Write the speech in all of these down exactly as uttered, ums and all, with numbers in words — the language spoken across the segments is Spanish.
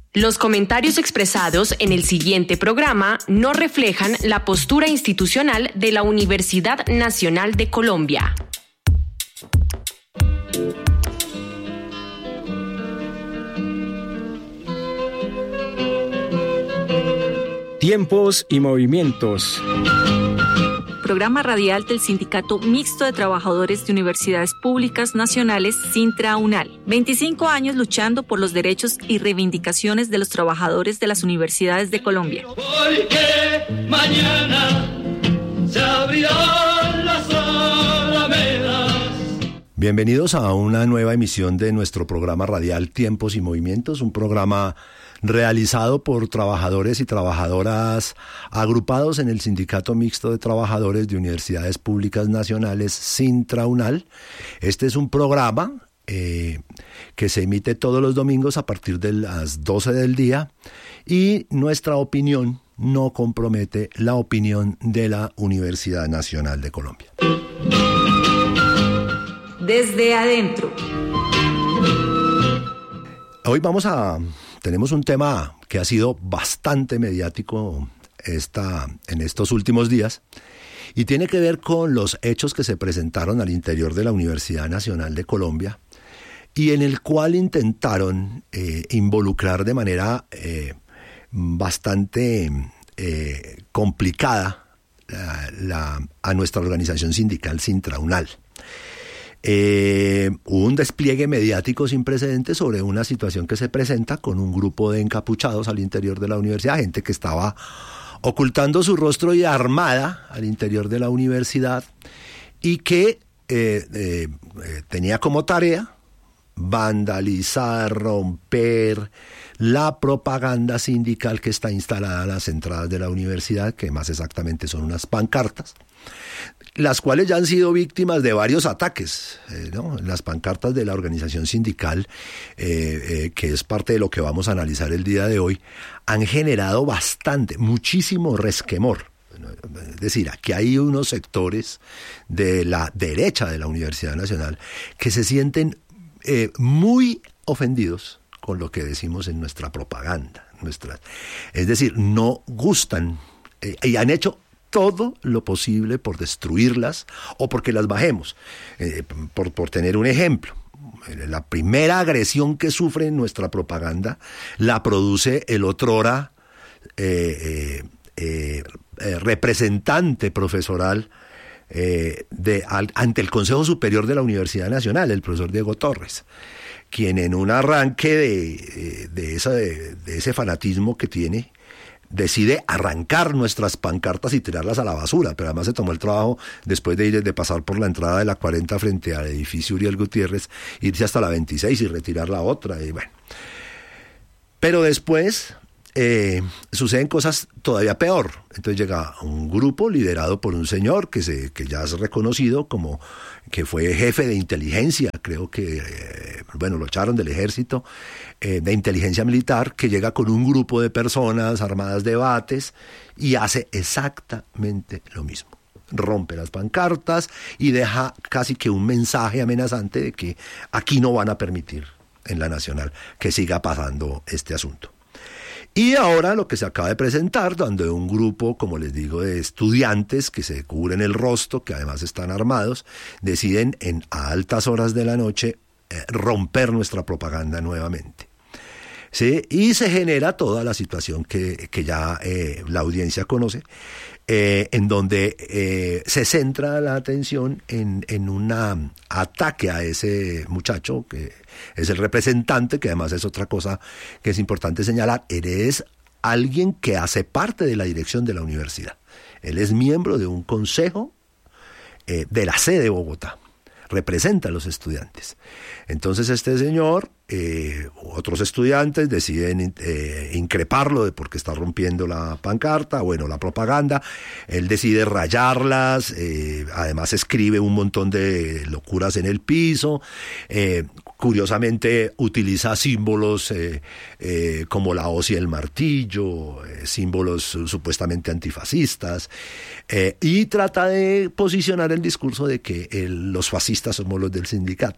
Los comentarios expresados en el siguiente programa no reflejan la postura institucional de la Universidad Nacional de Colombia. Tiempos y movimientos. Programa radial del Sindicato Mixto de Trabajadores de Universidades Públicas Nacionales, Sintra-UNAL. veinticinco años luchando por los derechos y reivindicaciones de los trabajadores de las universidades de Colombia. Porque mañana se abrirán las alamedas. Bienvenidos a una nueva emisión de nuestro programa radial Tiempos y Movimientos, un programa realizado por trabajadores y trabajadoras agrupados en el Sindicato Mixto de Trabajadores de Universidades Públicas Nacionales, Sintra-UNAL. Este es un programa eh, que se emite todos los domingos a partir de las doce del día y nuestra opinión no compromete la opinión de la Universidad Nacional de Colombia. Desde adentro. Hoy vamos a... Tenemos un tema que ha sido bastante mediático esta, en estos últimos días y tiene que ver con los hechos que se presentaron al interior de la Universidad Nacional de Colombia y en el cual intentaron eh, involucrar de manera eh, bastante eh, complicada la, la, a nuestra organización sindical Sintra-UNAL. Eh, hubo un despliegue mediático sin precedentes sobre una situación que se presenta con un grupo de encapuchados al interior de la universidad, gente que estaba ocultando su rostro y armada al interior de la universidad y que eh, eh, eh, tenía como tarea vandalizar, romper la propaganda sindical que está instalada a las entradas de la universidad, que más exactamente son unas pancartas, las cuales ya han sido víctimas de varios ataques, eh, ¿no? Las pancartas de la organización sindical, eh, eh, que es parte de lo que vamos a analizar el día de hoy, han generado bastante, muchísimo resquemor. Es decir, aquí hay unos sectores de la derecha de la Universidad Nacional que se sienten eh, muy ofendidos con lo que decimos en nuestra propaganda. Nuestra, es decir, no gustan eh, y han hecho todo lo posible por destruirlas o porque las bajemos. Eh, por, por tener un ejemplo, la primera agresión que sufre nuestra propaganda la produce el otrora eh, eh, eh, representante profesoral eh, de, al, ante el Consejo Superior de la Universidad Nacional, el profesor Diego Torres, quien en un arranque de, de, esa, de, de ese fanatismo que tiene, decide arrancar nuestras pancartas y tirarlas a la basura, pero además se tomó el trabajo, después de ir de pasar por la entrada de la cuarenta frente al edificio Uriel Gutiérrez, irse hasta la veintiséis y retirar la otra, y bueno. Pero después eh, suceden cosas todavía peor. Entonces llega un grupo liderado por un señor que, se, que ya es reconocido como que fue jefe de inteligencia, creo que, eh, bueno, lo echaron del ejército, eh, de inteligencia militar, que llega con un grupo de personas armadas de bates y hace exactamente lo mismo. Rompe las pancartas y deja casi que un mensaje amenazante de que aquí no van a permitir en la Nacional que siga pasando este asunto. Y ahora lo que se acaba de presentar, donde un grupo, como les digo, de estudiantes que se cubren el rostro, que además están armados, deciden en a altas horas de la noche eh, romper nuestra propaganda nuevamente. ¿Sí? Y se genera toda la situación que, que ya eh, la audiencia conoce, eh, en donde eh, se centra la atención en, en un ataque a ese muchacho, que es el representante, que además es otra cosa que es importante señalar. Él es alguien que hace parte de la dirección de la universidad. Él es miembro de un consejo eh, de la sede de Bogotá. Representa a los estudiantes. Entonces este señor, eh, otros estudiantes deciden eh, increparlo de porque está rompiendo la pancarta, bueno, la propaganda. Él decide rayarlas, eh, además escribe un montón de locuras en el piso. Eh, curiosamente utiliza símbolos eh, eh, como la hoz y el martillo, eh, símbolos uh, supuestamente antifascistas, eh, y trata de posicionar el discurso de que el, los fascistas somos los del sindicato.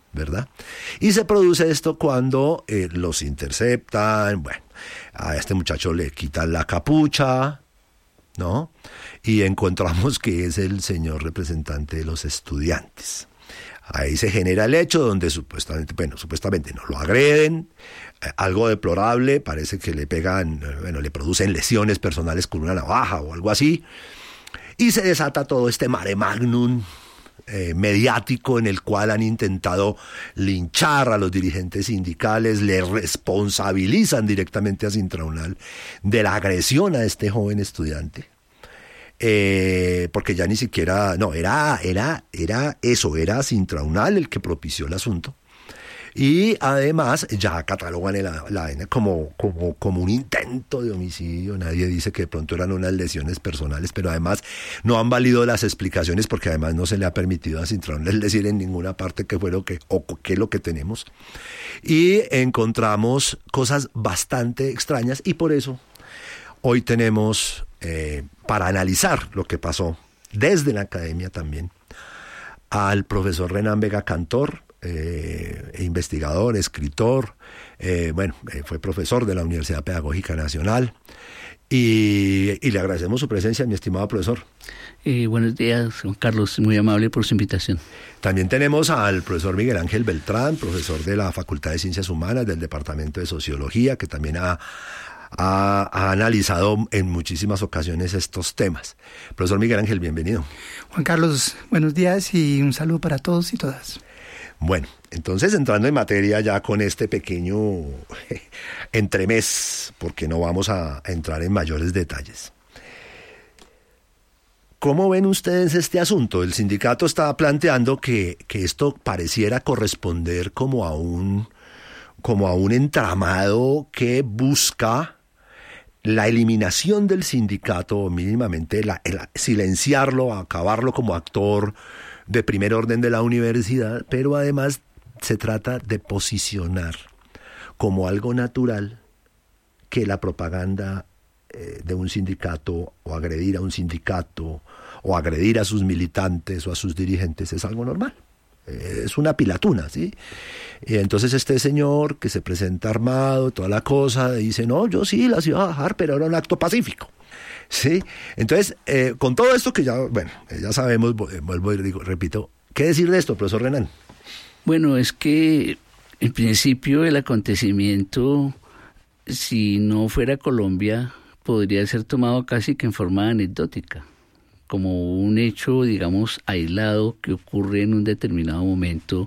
¿verdad? Y se produce esto cuando eh, los interceptan, bueno, a este muchacho le quitan la capucha, ¿no? Y encontramos que es el señor representante de los estudiantes. Ahí se genera el hecho donde supuestamente, bueno, supuestamente no lo agreden, eh, algo deplorable, parece que le pegan, bueno, le producen lesiones personales con una navaja o algo así, y se desata todo este mare magnum eh, mediático en el cual han intentado linchar a los dirigentes sindicales, le responsabilizan directamente a Sintraunal de la agresión a este joven estudiante. Eh, porque ya ni siquiera, no, era, era, era eso, era Sintraunal el que propició el asunto. Y además ya catalogan la, la como, como, como un intento de homicidio. Nadie dice que de pronto eran unas lesiones personales, pero además no han valido las explicaciones porque además no se le ha permitido a Sintraunal decir en ninguna parte qué fue lo que, o qué es lo que tenemos. Y encontramos cosas bastante extrañas y por eso hoy tenemos, eh, para analizar lo que pasó desde la academia también, al profesor Renan Vega Cantor, eh, investigador, escritor, eh, bueno, eh, fue profesor de la Universidad Pedagógica Nacional, y, y le agradecemos su presencia, mi estimado profesor. Eh, buenos días, Juan Carlos, muy amable por su invitación. También tenemos al profesor Miguel Ángel Beltrán, profesor de la Facultad de Ciencias Humanas del Departamento de Sociología, que también ha Ha, ha analizado en muchísimas ocasiones estos temas. Profesor Miguel Ángel, bienvenido. Juan Carlos, buenos días y un saludo para todos y todas. Bueno, entonces entrando en materia ya con este pequeño entremés, porque no vamos a entrar en mayores detalles. ¿Cómo ven ustedes este asunto? El sindicato está planteando que, que esto pareciera corresponder como a un, como a un entramado que busca la eliminación del sindicato, mínimamente la, el silenciarlo, acabarlo como actor de primer orden de la universidad, pero además se trata de posicionar como algo natural que la propaganda eh, de un sindicato o agredir a un sindicato o agredir a sus militantes o a sus dirigentes es algo normal. Es una pilatuna, ¿sí? Y entonces este señor que se presenta armado, toda la cosa, dice, no, yo sí las iba a bajar, pero era un acto pacífico, ¿sí? Entonces, eh, con todo esto que ya, bueno, ya sabemos, vuelvo y digo, repito, ¿qué decir de esto, profesor Renan? Bueno, es que en principio el acontecimiento, si no fuera Colombia, podría ser tomado casi que en forma anecdótica, como un hecho, digamos, aislado que ocurre en un determinado momento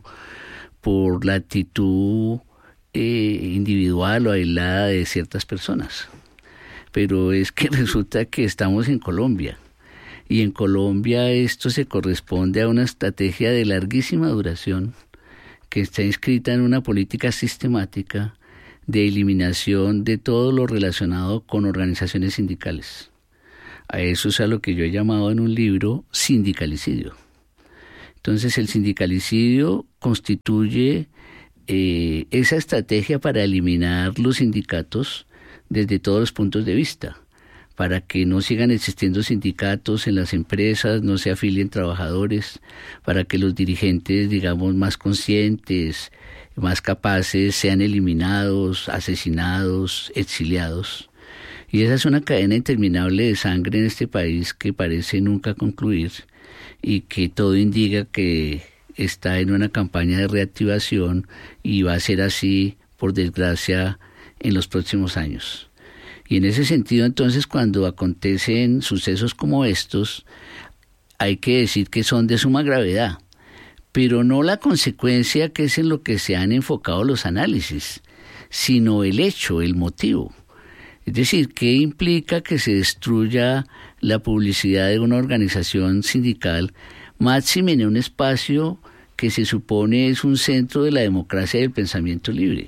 por la actitud eh, individual o aislada de ciertas personas. Pero es que resulta que estamos en Colombia, y en Colombia esto se corresponde a una estrategia de larguísima duración que está inscrita en una política sistemática de eliminación de todo lo relacionado con organizaciones sindicales. A eso es a lo que yo he llamado en un libro sindicalicidio. Entonces el sindicalicidio constituye eh, esa estrategia para eliminar los sindicatos desde todos los puntos de vista, para que no sigan existiendo sindicatos en las empresas, no se afilien trabajadores, para que los dirigentes, digamos, más conscientes, más capaces, sean eliminados, asesinados, exiliados. Y esa es una cadena interminable de sangre en este país que parece nunca concluir y que todo indica que está en una campaña de reactivación y va a ser así, por desgracia, en los próximos años. Y en ese sentido, entonces, cuando acontecen sucesos como estos, hay que decir que son de suma gravedad, pero no la consecuencia, que es en lo que se han enfocado los análisis, sino el hecho, el motivo. Es decir, ¿qué implica que se destruya la publicidad de una organización sindical, máxime en un espacio que se supone es un centro de la democracia y del pensamiento libre?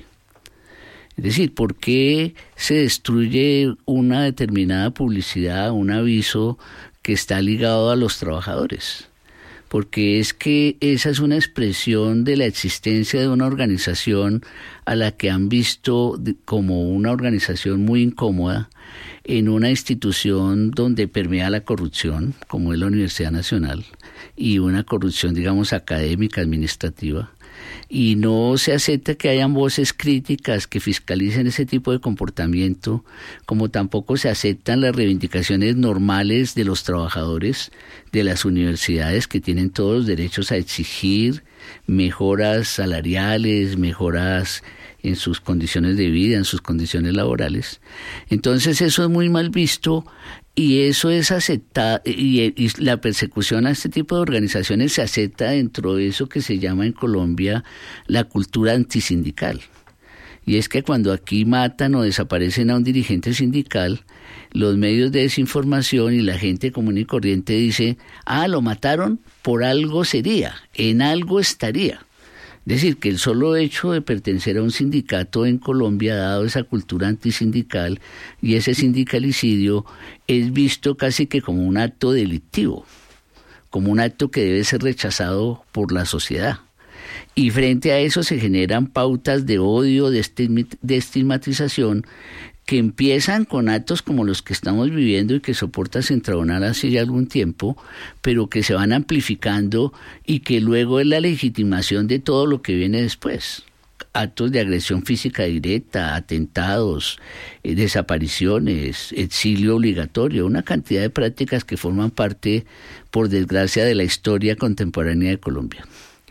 Es decir, ¿por qué se destruye una determinada publicidad, un aviso que está ligado a los trabajadores? Porque es que esa es una expresión de la existencia de una organización a la que han visto como una organización muy incómoda en una institución donde permea la corrupción, como es la Universidad Nacional, y una corrupción, digamos, académica, administrativa, y no se acepta que hayan voces críticas que fiscalicen ese tipo de comportamiento, como tampoco se aceptan las reivindicaciones normales de los trabajadores de las universidades, que tienen todos los derechos a exigir mejoras salariales, mejoras en sus condiciones de vida, en sus condiciones laborales. Entonces eso es muy mal visto, y eso es aceptado, y, y la persecución a este tipo de organizaciones se acepta dentro de eso que se llama en Colombia la cultura antisindical. Y es que cuando aquí matan o desaparecen a un dirigente sindical, los medios de desinformación y la gente común y corriente dice, ah, lo mataron, por algo sería, en algo estaría. Es decir, que el solo hecho de pertenecer a un sindicato en Colombia ha dado esa cultura antisindical, y ese sindicalicidio es visto casi que como un acto delictivo, como un acto que debe ser rechazado por la sociedad. Y frente a eso se generan pautas de odio, de estigmatización, que empiezan con actos como los que estamos viviendo y que soporta Centraunal hace ya algún tiempo, pero que se van amplificando y que luego es la legitimación de todo lo que viene después. Actos de agresión física directa, atentados, eh, desapariciones, exilio obligatorio, una cantidad de prácticas que forman parte, por desgracia, de la historia contemporánea de Colombia.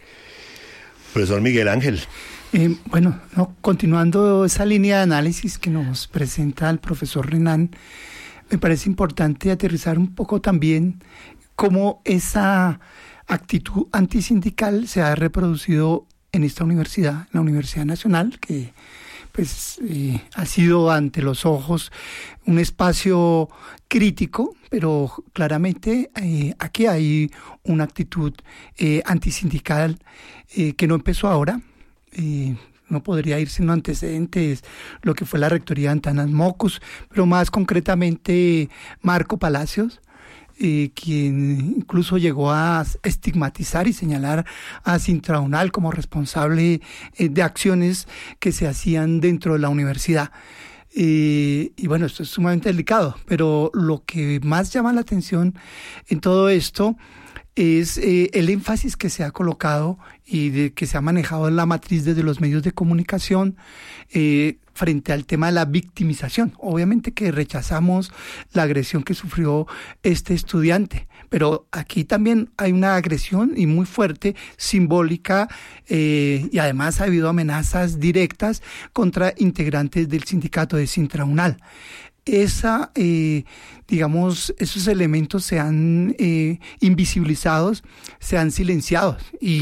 Profesor Miguel Ángel. Eh, bueno, no, continuando esa línea de análisis que nos presenta el profesor Renan, me parece importante aterrizar un poco también cómo esa actitud antisindical se ha reproducido en esta universidad, en la Universidad Nacional, que pues eh, ha sido ante los ojos un espacio crítico, pero claramente eh, aquí hay una actitud eh, antisindical eh, que no empezó ahora. Eh, no podría ir sin antecedentes lo que fue la rectoría de Antanas Mocus, pero más concretamente Marco Palacios, eh, quien incluso llegó a estigmatizar y señalar a Centraunal como responsable eh, de acciones que se hacían dentro de la universidad. Eh, y bueno, esto es sumamente delicado, pero lo que más llama la atención en todo esto es eh, el énfasis que se ha colocado y de que se ha manejado en la matriz desde los medios de comunicación eh, frente al tema de la victimización. Obviamente que rechazamos la agresión que sufrió este estudiante, pero aquí también hay una agresión y muy fuerte, simbólica, eh, y además ha habido amenazas directas contra integrantes del sindicato de Centraunal. Esa, eh, digamos, esos elementos se han eh, invisibilizados, se han silenciado,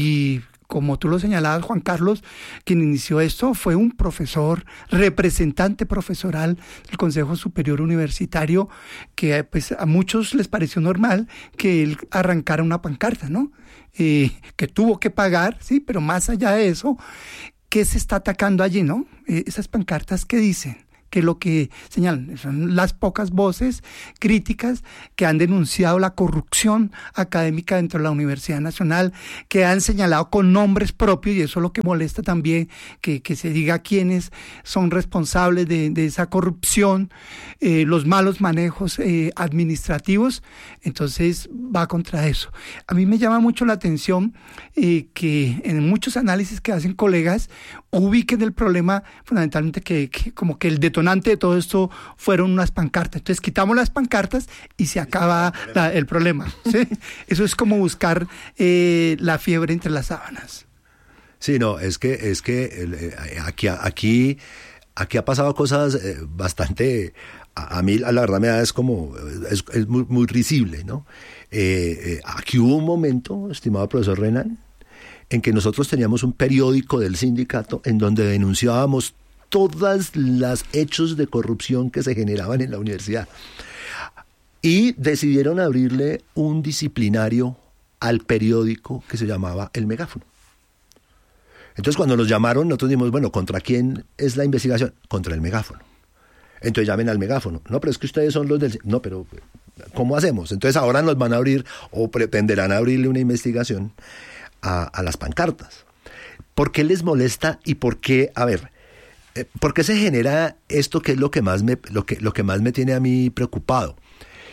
y como tú lo señalabas, Juan Carlos, quien inició esto fue un profesor, representante profesoral del Consejo Superior Universitario, que pues a muchos les pareció normal que él arrancara una pancarta, ¿no? Eh, que tuvo que pagar, sí, pero más allá de eso, ¿qué se está atacando allí, no? Eh, esas pancartas, ¿qué dicen? Que lo que señalan son las pocas voces críticas que han denunciado la corrupción académica dentro de la Universidad Nacional, que han señalado con nombres propios, y eso es lo que molesta también, que, que se diga quiénes son responsables de, de esa corrupción, eh, los malos manejos eh, administrativos. Entonces va contra eso. A mí me llama mucho la atención eh, que en muchos análisis que hacen colegas ubiquen el problema fundamentalmente que, que como que el detonante de todo esto fueron unas pancartas. Entonces quitamos las pancartas y se acaba la, el problema, ¿sí? Eso es como buscar eh, la fiebre entre las sábanas. Sí, no, es que es que eh, aquí aquí aquí ha pasado cosas eh, bastante, a, a mí la verdad me da es como es, es muy, muy risible, ¿no? Eh, eh, aquí hubo un momento, estimado profesor Renan, en que nosotros teníamos un periódico del sindicato en donde denunciábamos todas los hechos de corrupción que se generaban en la universidad. Y decidieron abrirle un disciplinario al periódico que se llamaba El Megáfono. Entonces, cuando nos llamaron, nosotros dijimos, bueno, ¿contra quién es la investigación? Contra El Megáfono. Entonces llamen al Megáfono. No, pero es que ustedes son los del... No, pero ¿cómo hacemos? Entonces ahora nos van a abrir o pretenderán abrirle una investigación a, a las pancartas. ¿Por qué les molesta y por qué? A ver... ¿Por qué se genera esto que es lo que más me, lo que, lo que más me tiene a mí preocupado?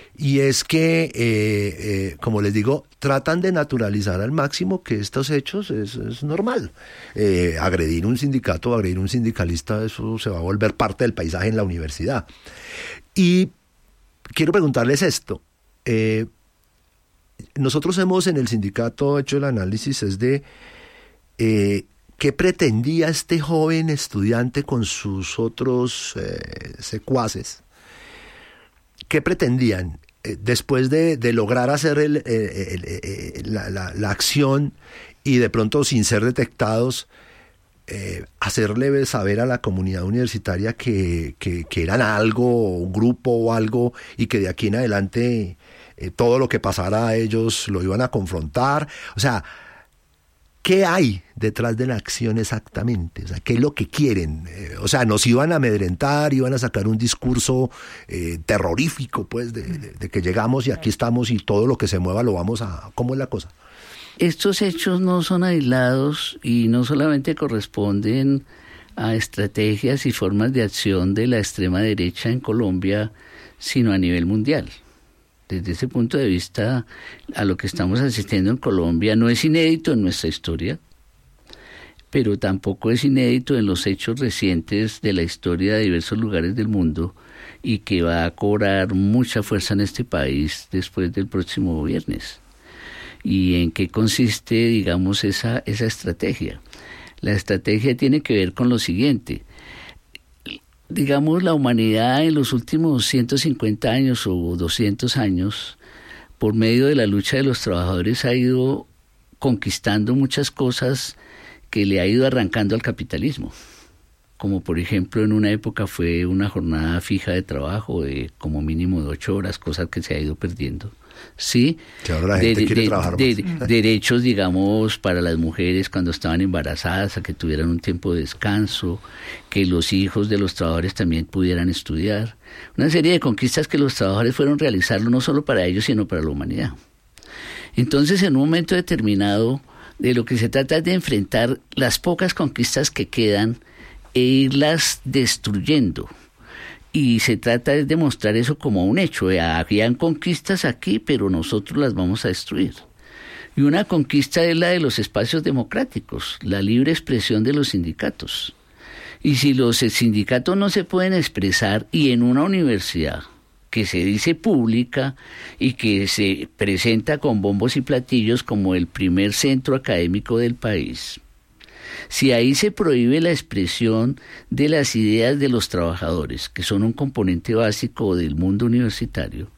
y es que, eh, eh, como les digo, tratan de naturalizar al máximo que estos hechos es, es normal. Eh, agredir un sindicato, agredir un sindicalista, eso se va a volver parte del paisaje en la universidad. Y quiero preguntarles esto. Eh, nosotros hemos en el sindicato hecho el análisis es de eh, qué pretendía este joven estudiante con sus otros eh, secuaces. ¿Qué pretendían? Eh, después de, de lograr hacer el, el, el, el, la, la, la acción y de pronto sin ser detectados, eh, hacerle saber a la comunidad universitaria que, que, que eran algo, un grupo o algo, y que de aquí en adelante eh, todo lo que pasara a ellos lo iban a confrontar. O sea, ¿qué hay detrás de la acción exactamente? O sea, ¿qué es lo que quieren? Eh, o sea, nos iban a amedrentar, iban a sacar un discurso eh, terrorífico, pues, de, de, de que llegamos y aquí estamos y todo lo que se mueva lo vamos a... ¿Cómo es la cosa? Estos hechos no son aislados y no solamente corresponden a estrategias y formas de acción de la extrema derecha en Colombia, sino a nivel mundial. Desde ese punto de vista, a lo que estamos asistiendo en Colombia no es inédito en nuestra historia, pero tampoco es inédito en los hechos recientes de la historia de diversos lugares del mundo y que va a cobrar mucha fuerza en este país después del próximo viernes. ¿Y en qué consiste, digamos, esa, esa estrategia? La estrategia tiene que ver con lo siguiente. Digamos, la humanidad en los últimos ciento cincuenta años o doscientos años, por medio de la lucha de los trabajadores, ha ido conquistando muchas cosas que le ha ido arrancando al capitalismo. Como por ejemplo en una época fue una jornada fija de trabajo de como mínimo de ocho horas, cosa que se ha ido perdiendo. Sí, que ahora la gente de, quiere de, trabajar de, más. De, derechos, digamos, para las mujeres cuando estaban embarazadas, a que tuvieran un tiempo de descanso, que los hijos de los trabajadores también pudieran estudiar. Una serie de conquistas que los trabajadores fueron realizando no solo para ellos, sino para la humanidad. Entonces, en un momento determinado, de lo que se trata es de enfrentar las pocas conquistas que quedan e irlas destruyendo. Y se trata de demostrar eso como un hecho. Habían conquistas aquí, pero nosotros las vamos a destruir. Y una conquista es la de los espacios democráticos, la libre expresión de los sindicatos. Y si los sindicatos no se pueden expresar, y en una universidad que se dice pública y que se presenta con bombos y platillos como el primer centro académico del país, si ahí se prohíbe la expresión de las ideas de los trabajadores, que son un componente básico del mundo universitario,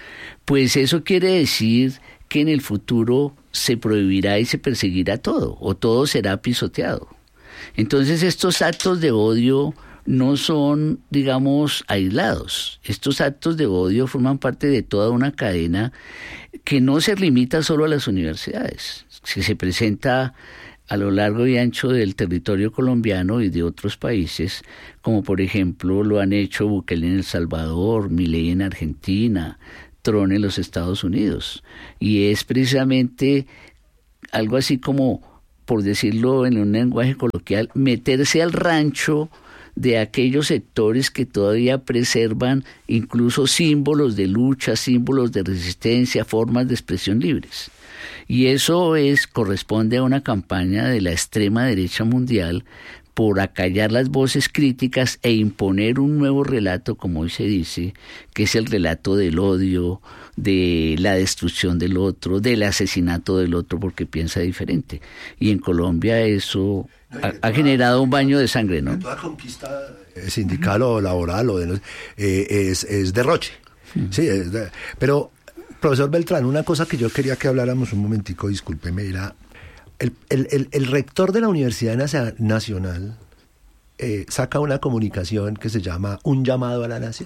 pues eso quiere decir que en el futuro se prohibirá y se perseguirá todo, o todo será pisoteado. Entonces estos actos de odio no son, digamos, aislados. Estos actos de odio forman parte de toda una cadena que no se limita solo a las universidades, que se presenta a lo largo y ancho del territorio colombiano y de otros países, como por ejemplo lo han hecho Bukele en El Salvador, Milei en Argentina, Trump en los Estados Unidos. Y es precisamente algo así como, por decirlo en un lenguaje coloquial, meterse al rancho de aquellos sectores que todavía preservan incluso símbolos de lucha, símbolos de resistencia, formas de expresión libres. Y eso es corresponde a una campaña de la extrema derecha mundial por acallar las voces críticas e imponer un nuevo relato, como hoy se dice, que es el relato del odio, de la destrucción del otro, del asesinato del otro porque piensa diferente. Y en Colombia eso ha, ha generado un baño de sangre, ¿no? Toda conquista sindical o laboral o de, eh, es, es derroche. Uh-huh. Sí, es de, pero, profesor Beltrán, una cosa que yo quería que habláramos un momentico, discúlpeme, era el, el, el, el rector de la Universidad Nacional eh, saca una comunicación que se llama Un llamado a la nación.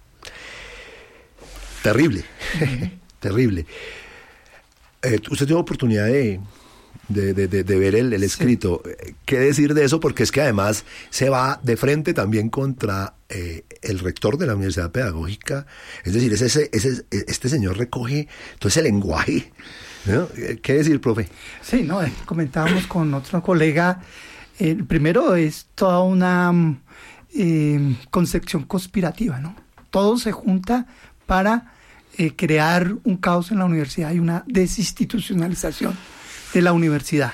Terrible, terrible. Eh, usted tuvo oportunidad de, de, de, de, de ver el, el escrito. Sí. ¿Qué decir de eso? Porque es que además se va de frente también contra eh, el rector de la Universidad Pedagógica. Es decir, ese, ese, ese, este señor recoge todo ese lenguaje, ¿no? ¿Qué decir, profe? Sí, no, comentábamos con otro colega. Eh, primero es toda una eh, concepción conspirativa, ¿no? Todo se junta para eh, crear un caos en la universidad y una desinstitucionalización de la universidad.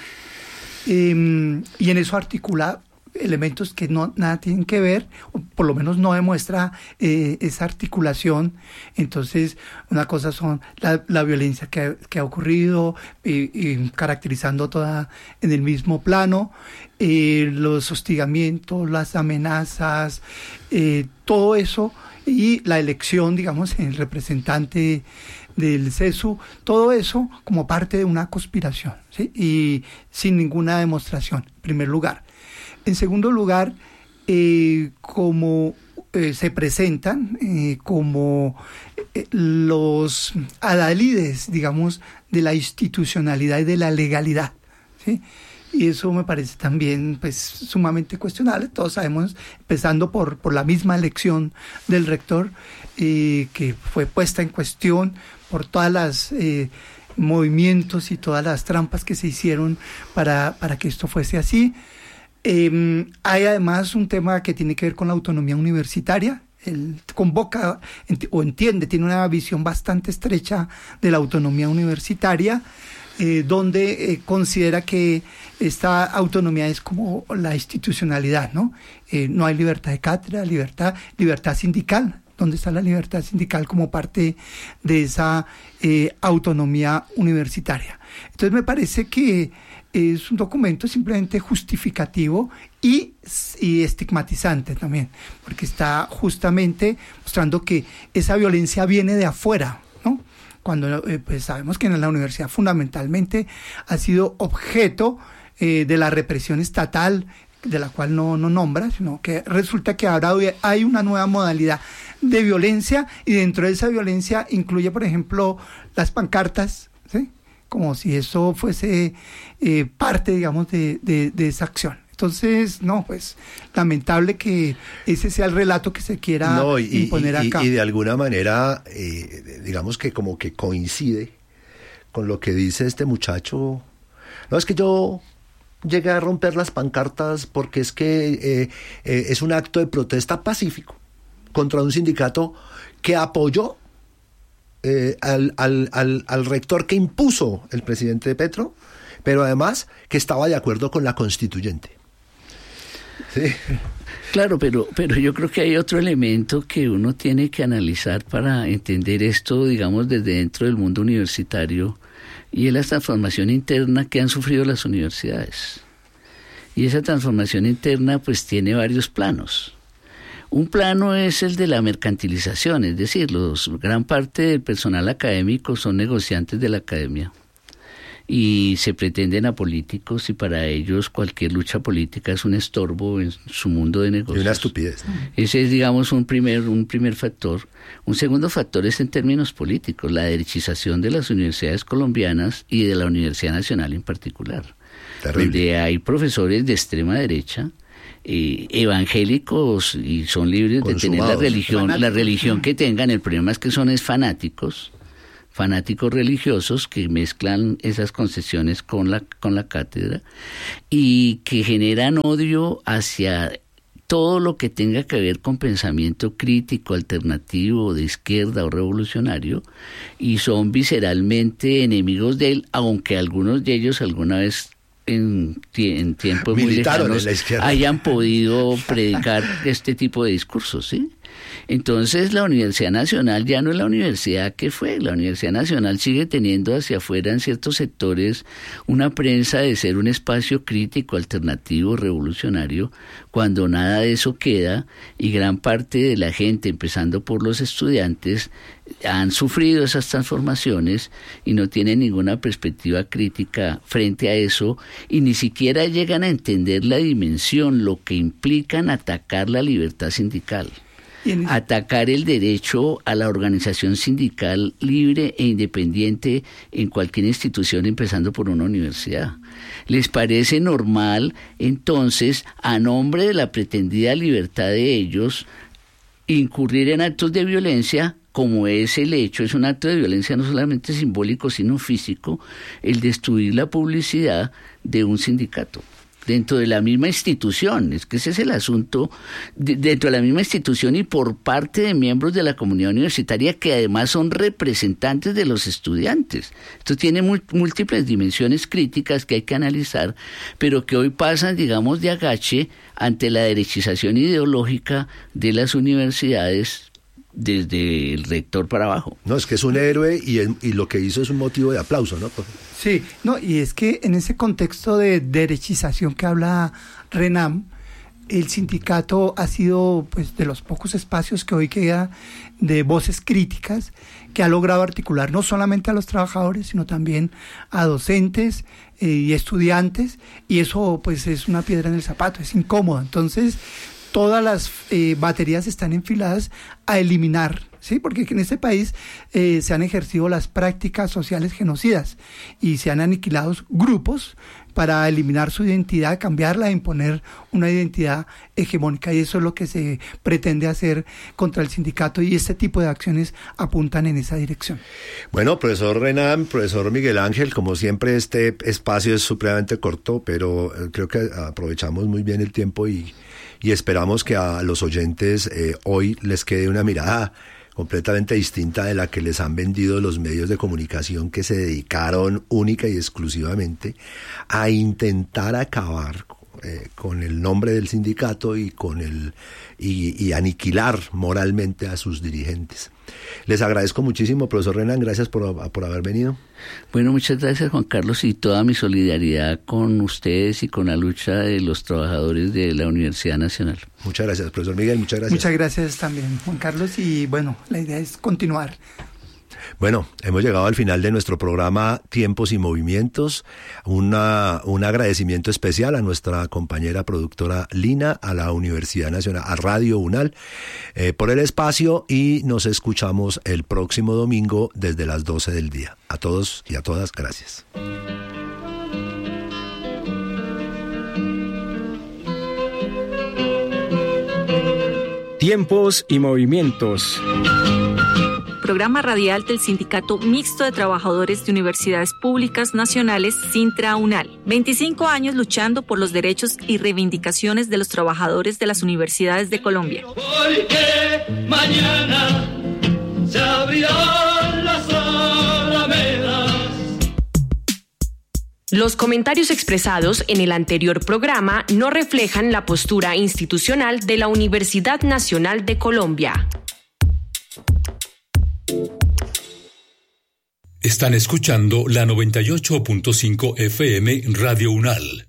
Eh, y en eso articula elementos que no nada tienen que ver, o por lo menos no demuestra eh, esa articulación. Entonces, una cosa son la, la violencia que, que ha ocurrido, eh, eh, caracterizando toda en el mismo plano, eh, los hostigamientos, las amenazas, eh, todo eso, y la elección, digamos, en el representante del CESU, todo eso como parte de una conspiración, ¿sí? Y sin ninguna demostración, en primer lugar. En segundo lugar, eh, como eh, se presentan eh, como eh, los adalides, digamos, de la institucionalidad y de la legalidad, ¿sí? Y eso me parece también pues sumamente cuestionable. Todos sabemos, empezando por, por la misma elección del rector, eh, que fue puesta en cuestión por todas las eh, movimientos y todas las trampas que se hicieron para, para que esto fuese así. Eh, hay además un tema que tiene que ver con la autonomía universitaria. Él convoca ent- o entiende, tiene una visión bastante estrecha de la autonomía universitaria, eh, donde eh, considera que esta autonomía es como la institucionalidad, ¿no? Eh, no hay libertad de cátedra, libertad, libertad sindical. ¿Dónde está la libertad sindical como parte de esa eh, autonomía universitaria? Entonces me parece que es un documento simplemente justificativo y, y estigmatizante también, porque está justamente mostrando que esa violencia viene de afuera, ¿no? Cuando eh, pues sabemos que en la universidad fundamentalmente ha sido objeto eh, de la represión estatal, de la cual no, no nombra, sino que resulta que ahora hay una nueva modalidad de violencia, y dentro de esa violencia incluye, por ejemplo, las pancartas, ¿sí? Como si eso fuese eh, parte, digamos, de, de, de esa acción. Entonces, no, pues, lamentable que ese sea el relato que se quiera no, y, imponer y, acá. Y de alguna manera, eh, digamos que como que coincide con lo que dice este muchacho. No, es que yo llegué a romper las pancartas porque es que eh, eh, es un acto de protesta pacífico contra un sindicato que apoyó Eh, al, al, al, al rector que impuso el presidente Petro, pero además que estaba de acuerdo con la constituyente. Sí. Claro, pero, pero yo creo que hay otro elemento que uno tiene que analizar para entender esto, digamos, desde dentro del mundo universitario, y es la transformación interna que han sufrido las universidades. Y esa transformación interna pues tiene varios planos. Un plano es el de la mercantilización, es decir, los, gran parte del personal académico son negociantes de la academia y se pretenden apolíticos, y para ellos cualquier lucha política es un estorbo en su mundo de negocios. Y una estupidez, ¿no? Ese es, digamos, un primer, un primer factor. Un segundo factor es en términos políticos, la derechización de las universidades colombianas y de la Universidad Nacional en particular. Terrible. Donde hay profesores de extrema derecha, Eh, evangélicos, y son libres de tener la religión, fanáticos. La religión que tengan. El problema es que son es fanáticos, fanáticos religiosos que mezclan esas concesiones con la con la cátedra y que generan odio hacia todo lo que tenga que ver con pensamiento crítico, alternativo, de izquierda o revolucionario, y son visceralmente enemigos de él, aunque algunos de ellos alguna vez en, en tiempos muy lejanos hayan podido predicar este tipo de discursos, ¿sí? Entonces la Universidad Nacional ya no es la universidad que fue. La Universidad Nacional sigue teniendo hacia afuera en ciertos sectores una prensa de ser un espacio crítico, alternativo, revolucionario, cuando nada de eso queda, y gran parte de la gente, empezando por los estudiantes, han sufrido esas transformaciones y no tienen ninguna perspectiva crítica frente a eso, y ni siquiera llegan a entender la dimensión, lo que implican atacar la libertad sindical, atacar el derecho a la organización sindical libre e independiente en cualquier institución, empezando por una universidad. ¿Les parece normal, entonces, a nombre de la pretendida libertad de ellos, incurrir en actos de violencia, como es el hecho, es un acto de violencia no solamente simbólico, sino físico, el destruir la publicidad de un sindicato? dentro de la misma institución, es que ese es el asunto, de, dentro de la misma institución y por parte de miembros de la comunidad universitaria que además son representantes de los estudiantes. Esto tiene múltiples dimensiones críticas que hay que analizar, pero que hoy pasan, digamos, de agache ante la derechización ideológica de las universidades desde el rector para abajo. No, es que es un héroe y, el, y lo que hizo es un motivo de aplauso, ¿no? Sí, no, y es que en ese contexto de derechización que habla Renan, el sindicato ha sido pues de los pocos espacios que hoy queda de voces críticas que ha logrado articular no solamente a los trabajadores, sino también a docentes eh, y estudiantes, y eso pues es una piedra en el zapato, es incómodo. Entonces, todas las eh, baterías están enfiladas a eliminar, ¿sí? Porque en este país eh, se han ejercido las prácticas sociales genocidas y se han aniquilado grupos para eliminar su identidad, cambiarla, imponer una identidad hegemónica, y eso es lo que se pretende hacer contra el sindicato, y este tipo de acciones apuntan en esa dirección. Bueno, profesor Renan, profesor Miguel Ángel, como siempre este espacio es supremamente corto, pero creo que aprovechamos muy bien el tiempo y, y esperamos que a los oyentes eh, hoy les quede una mirada completamente distinta de la que les han vendido los medios de comunicación que se dedicaron única y exclusivamente a intentar acabar eh, con el nombre del sindicato y con el y, y aniquilar moralmente a sus dirigentes. Les agradezco muchísimo, profesor Renan, gracias por, por haber venido. Bueno, muchas gracias, Juan Carlos, y toda mi solidaridad con ustedes y con la lucha de los trabajadores de la Universidad Nacional. Muchas gracias, profesor Miguel, muchas gracias. Muchas gracias también, Juan Carlos, y bueno, la idea es continuar. Bueno, hemos llegado al final de nuestro programa Tiempos y Movimientos. Una, un agradecimiento especial a nuestra compañera productora Lina, a la Universidad Nacional, a Radio UNAL, eh, por el espacio, y nos escuchamos el próximo domingo desde las doce del día. A todos y a todas, gracias. Tiempos y Movimientos. Programa radial del Sindicato Mixto de Trabajadores de Universidades Públicas Nacionales, Sintra-UNAL. veinticinco años luchando por los derechos y reivindicaciones de los trabajadores de las universidades de Colombia. Porque mañana se abrirán las alamedas. Los comentarios expresados en el anterior programa no reflejan la postura institucional de la Universidad Nacional de Colombia. Están escuchando la noventa y ocho punto cinco F M Radio UNAL.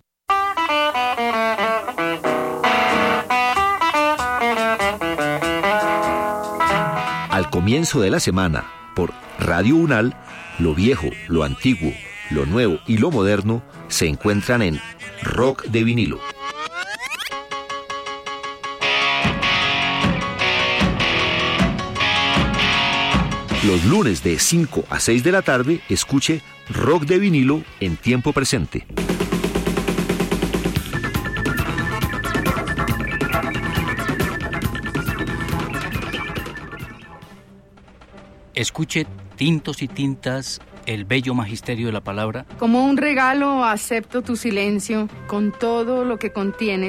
Al comienzo de la semana, por Radio UNAL, lo viejo, lo antiguo, lo nuevo y lo moderno se encuentran en Rock de Vinilo. Los lunes de cinco a seis de la tarde, escuche Rock de Vinilo en tiempo presente. Escuche Tintos y Tintas, el bello magisterio de la palabra. Como un regalo acepto tu silencio con todo lo que contiene.